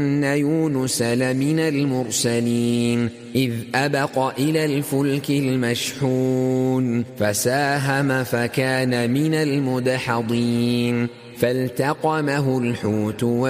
إن يونس لمن المرسلين إذ أبق إلى الفلك المشحون فساهم فكان من المدحضين فالتقمه الحوت